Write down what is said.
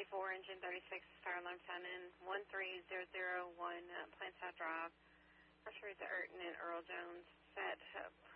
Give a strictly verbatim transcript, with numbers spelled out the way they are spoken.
four, engine thirty-six, fire alarm sound in one three zero zero one uh, Plantstown Drive. First read to Urton and Earl Jones. Set uh,